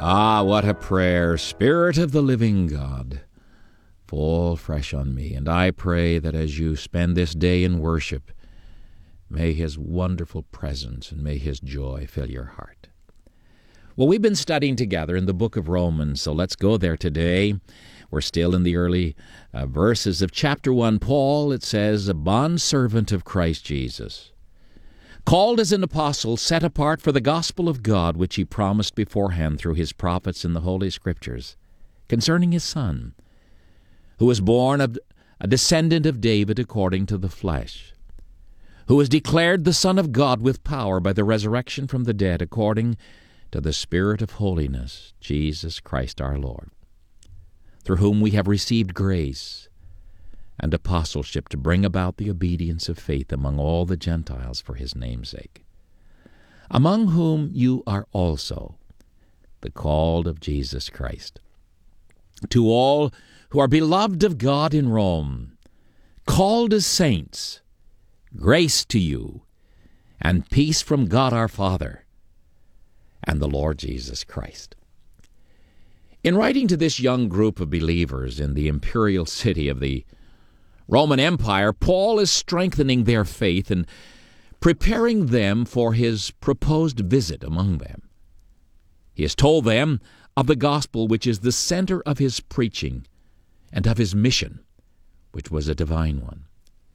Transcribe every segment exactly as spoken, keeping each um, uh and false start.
Ah, what a prayer, Spirit of the living God, fall fresh on me. And I pray that as you spend this day in worship, may His wonderful presence and may His joy fill your heart. Well, we've been studying together in the book of Romans, so let's go there today. We're still in the early uh, verses of chapter one. Paul, it says, a bondservant of Christ Jesus, called as an apostle, set apart for the gospel of God, which he promised beforehand through his prophets in the Holy Scriptures, concerning his Son, who was born of a descendant of David according to the flesh, who was declared the Son of God with power by the resurrection from the dead according to the Spirit of holiness, Jesus Christ our Lord, through whom we have received grace and apostleship to bring about the obedience of faith among all the Gentiles for his name's sake, among whom you are also the called of Jesus Christ. To all who are beloved of God in Rome, called as saints, grace to you and peace from God our Father and the Lord Jesus Christ. In writing to this young group of believers in the imperial city of the Roman Empire, Paul is strengthening their faith and preparing them for his proposed visit among them. He has told them of the gospel, which is the center of his preaching and of his mission, which was a divine one.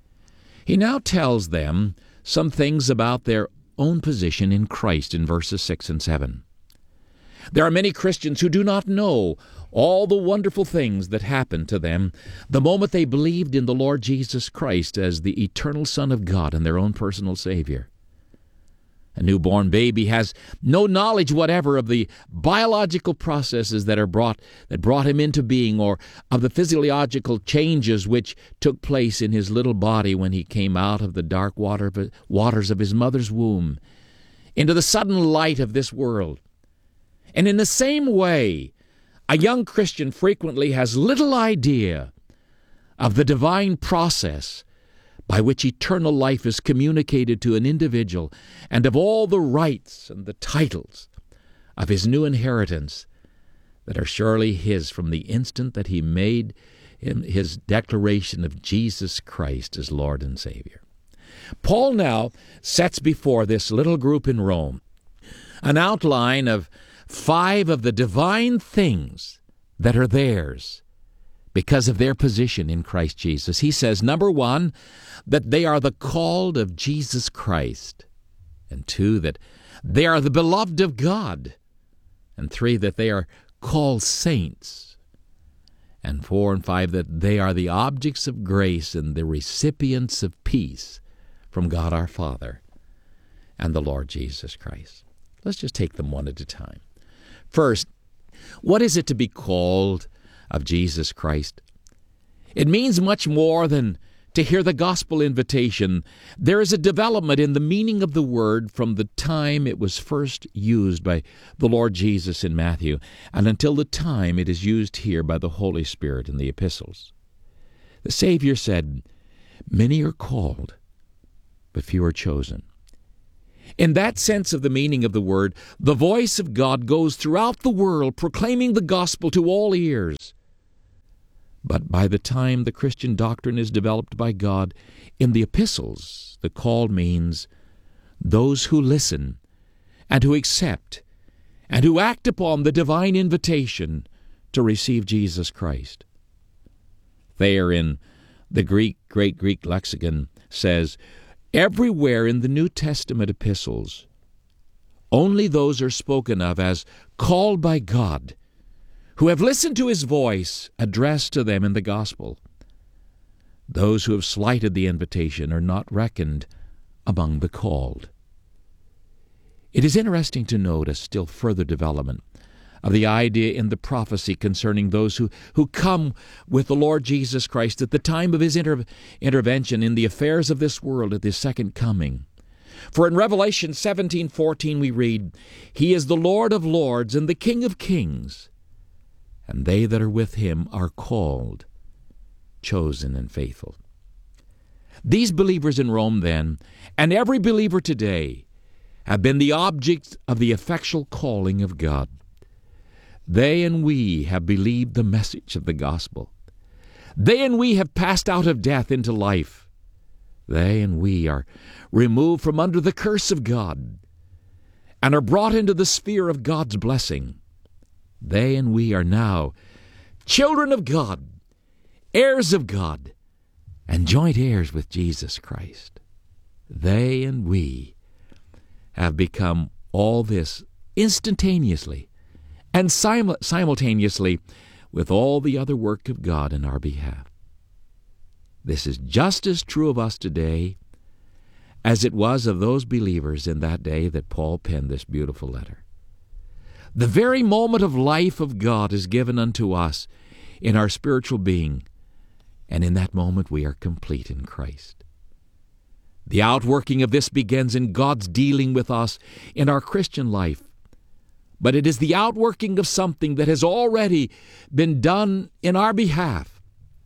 He now tells them some things about their own position in Christ in verses six and seven. There are many Christians who do not know all the wonderful things that happened to them the moment they believed in the Lord Jesus Christ as the eternal Son of God and their own personal Savior. A newborn baby has no knowledge whatever of the biological processes that are brought that brought him into being, or of the physiological changes which took place in his little body when he came out of the dark water of, waters of his mother's womb into the sudden light of this world. And in the same way, a young Christian frequently has little idea of the divine process by which eternal life is communicated to an individual, and of all the rights and the titles of his new inheritance that are surely his from the instant that he made his declaration of Jesus Christ as Lord and Savior. Paul now sets before this little group in Rome an outline of five of the divine things that are theirs because of their position in Christ Jesus. He says, number one, that they are the called of Jesus Christ. And two, that they are the beloved of God. And three, that they are called saints. And four and five, that they are the objects of grace and the recipients of peace from God our Father and the Lord Jesus Christ. Let's just take them one at a time. First, what is it to be called of Jesus Christ? It means much more than to hear the gospel invitation. There is a development in the meaning of the word from the time it was first used by the Lord Jesus in Matthew and until the time it is used here by the Holy Spirit in the epistles. The Savior said, "Many are called, but few are chosen." In that sense of the meaning of the word, the voice of God goes throughout the world proclaiming the gospel to all ears. But by the time the Christian doctrine is developed by God in the epistles, the call means those who listen and who accept and who act upon the divine invitation to receive Jesus Christ. There in the Greek, Great Greek lexicon says, everywhere in the New Testament epistles, only those are spoken of as called by God, who have listened to His voice addressed to them in the gospel. Those who have slighted the invitation are not reckoned among the called. It is interesting to note a still further development of the idea in the prophecy concerning those who, who come with the Lord Jesus Christ at the time of His inter- intervention in the affairs of this world at His second coming. For in Revelation seventeen fourteen we read, "He is the Lord of lords and the King of kings, and they that are with Him are called, chosen, and faithful." These believers in Rome then, and every believer today, have been the objects of the effectual calling of God. They and we have believed the message of the gospel. They and we have passed out of death into life. They and we are removed from under the curse of God and are brought into the sphere of God's blessing. They and we are now children of God, heirs of God, and joint heirs with Jesus Christ. They and we have become all this instantaneously and sim- simultaneously with all the other work of God in our behalf. This is just as true of us today as it was of those believers in that day that Paul penned this beautiful letter. The very moment of life of God is given unto us in our spiritual being, and in that moment we are complete in Christ. The outworking of this begins in God's dealing with us in our Christian life, but it is the outworking of something that has already been done in our behalf.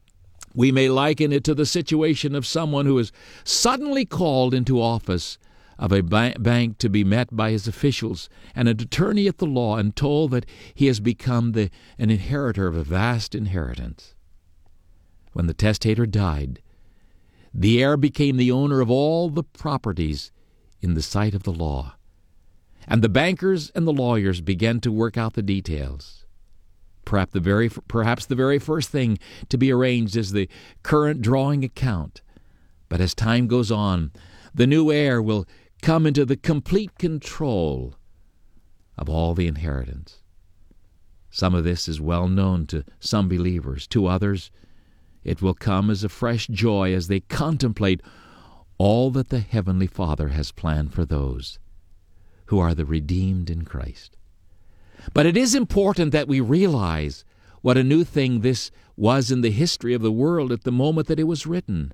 We may liken it to the situation of someone who is suddenly called into office of a bank to be met by his officials and an attorney at the law and told that he has become the, an inheritor of a vast inheritance. When the testator died, the heir became the owner of all the properties in the sight of the law, and the bankers and the lawyers began to work out the details. Perhaps the very, perhaps the very first thing to be arranged is the current drawing account. But as time goes on, the new heir will come into the complete control of all the inheritance. Some of this is well known to some believers. To others, it will come as a fresh joy as they contemplate all that the Heavenly Father has planned for those who are the redeemed in Christ. But it is important that we realize what a new thing this was in the history of the world at the moment that it was written.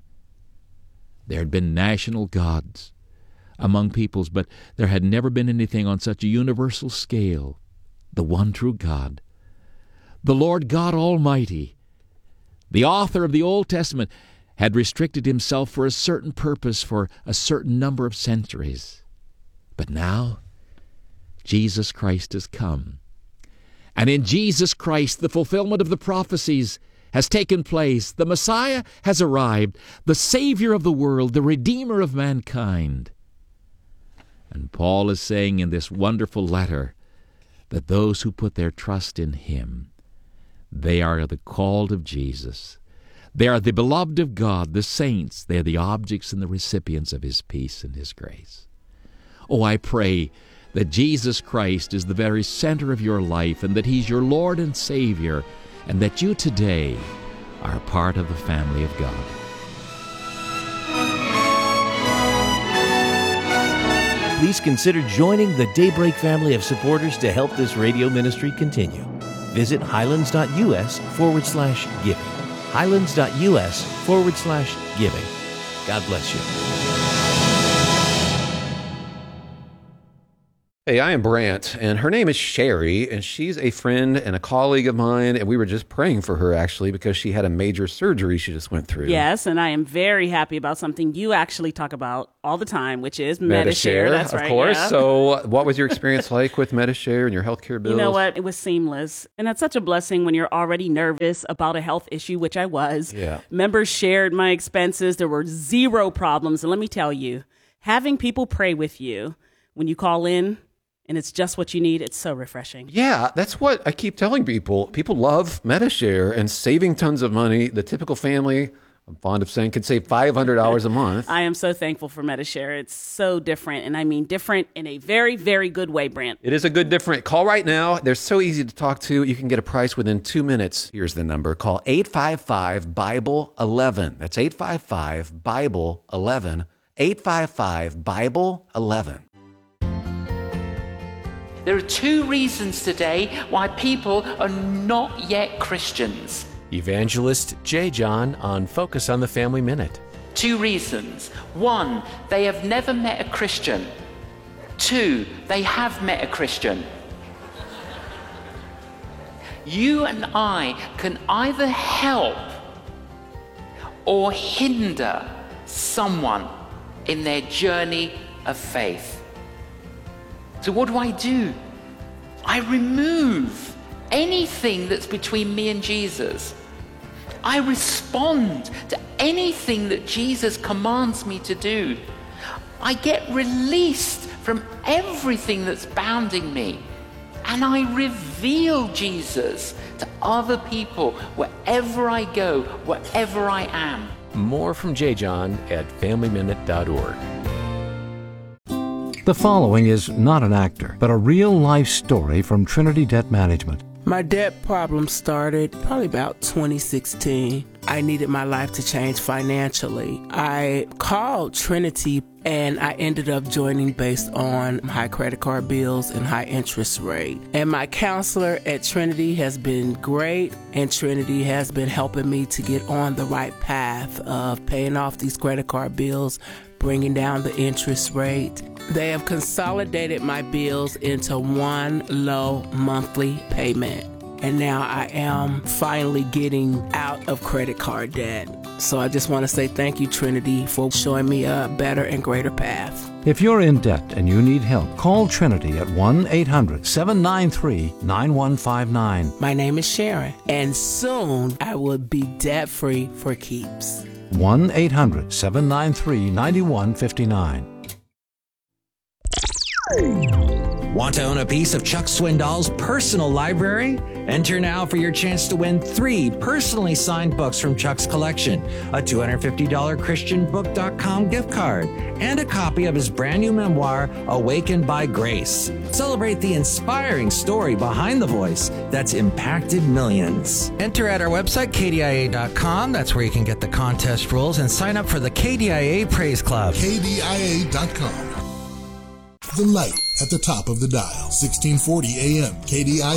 There had been national gods among peoples, but there had never been anything on such a universal scale. The one true God, the Lord God Almighty, the author of the Old Testament, had restricted himself for a certain purpose for a certain number of centuries. But now, Jesus Christ has come. And in Jesus Christ, the fulfillment of the prophecies has taken place. The Messiah has arrived, the Savior of the world, the Redeemer of mankind. And Paul is saying in this wonderful letter that those who put their trust in Him, they are the called of Jesus. They are the beloved of God, the saints. They are the objects and the recipients of His peace and His grace. Oh, I pray that Jesus Christ is the very center of your life and that He's your Lord and Savior, and that you today are part of the family of God. Please consider joining the Daybreak family of supporters to help this radio ministry continue. Visit highlands.us forward slash giving. Highlands.us forward slash giving. God bless you. Hey, I am Brant, and her name is Sherry, and she's a friend and a colleague of mine, and we were just praying for her, actually, because she had a major surgery she just went through. Yes, and I am very happy about something you actually talk about all the time, which is Medi-Share. That's of right, course. yeah. So what was your experience like with Medi-Share and your healthcare bills? You know what? It was seamless, and that's such a blessing when you're already nervous about a health issue, which I was. Yeah. Members shared my expenses. There were zero problems, and let me tell you, having people pray with you when you call in, and it's just what you need, it's so refreshing. Yeah, that's what I keep telling people. People love Medi-Share and saving tons of money. The typical family, I'm fond of saying, can save five hundred dollars a month. I am so thankful for Medi-Share. It's so different, and I mean different in a very, very good way, Brant. It is a good different. Call right now. They're so easy to talk to. You can get a price within two minutes. Here's the number. Call eight five five, Bible eleven. That's eight five five, Bible eleven. eight five five, Bible eleven. There are two reasons today why people are not yet Christians. Evangelist J. John on Focus on the Family Minute. Two reasons. One, they have never met a Christian. Two, they have met a Christian. You and I can either help or hinder someone in their journey of faith. So what do I do? I remove anything that's between me and Jesus. I respond to anything that Jesus commands me to do. I get released from everything that's bounding me. And I reveal Jesus to other people wherever I go, wherever I am. More from J. John at family minute dot org. The following is not an actor, but a real-life story from Trinity Debt Management. My debt problem started probably about twenty sixteen. I needed my life to change financially. I called Trinity and I ended up joining based on high credit card bills and high interest rate. And my counselor at Trinity has been great, and Trinity has been helping me to get on the right path of paying off these credit card bills, bringing down the interest rate. They have consolidated my bills into one low monthly payment. And now I am finally getting out of credit card debt. So I just want to say thank you, Trinity, for showing me a better and greater path. If you're in debt and you need help, call Trinity at one eight hundred seven nine three nine one five nine. My name is Sharon, and soon I will be debt-free for keeps. one eight hundred seven nine three nine one five nine. Want to own a piece of Chuck Swindoll's personal library? Enter now for your chance to win three personally signed books from Chuck's collection, a two hundred fifty dollars Christian Book dot com gift card, and a copy of his brand new memoir, Awakened by Grace. Celebrate the inspiring story behind the voice that's impacted millions. Enter at our website, K D I A dot com. That's where you can get the contest rules and sign up for the K D I A Praise Club. K D I A dot com. The light at the top of the dial, sixteen forty A M, K D I